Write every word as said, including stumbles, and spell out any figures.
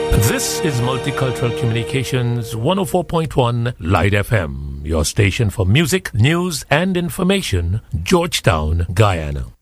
This is Multicultural Communications one oh four point one Light F M, your station for music, news, and information, Georgetown, Guyana.